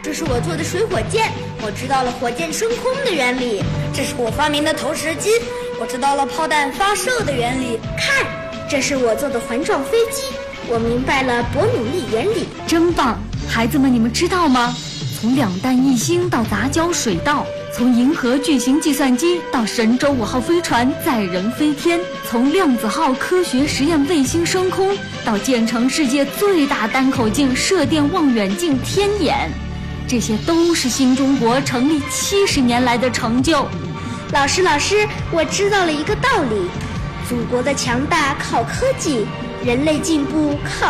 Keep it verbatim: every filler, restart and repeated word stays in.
这是我做的水火箭，我知道了火箭升空的原理。这是我发明的投石机，我知道了炮弹发射的原理。看，这是我做的环状飞机，我明白了伯努利原理。 真棒！孩子们，你们知道吗？从两弹一星到杂交水稻，从银河巨型计算机到神舟五号飞船载人飞天，从量子号科学实验卫星升空到建成世界最大单口径射电望远镜天眼，这些都是新中国成立七十年来的成就。 老师，老师，我知道了一个道理：祖国的强大靠科技，人类进步靠